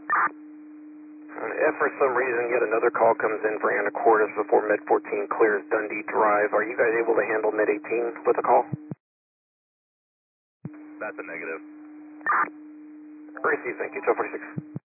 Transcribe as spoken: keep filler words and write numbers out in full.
If for some reason yet another call comes in for Anacortes before Med fourteen clears Dundee Drive, are you guys able to handle Med eighteen with a call? That's a negative. Received, thank you, twelve forty-six.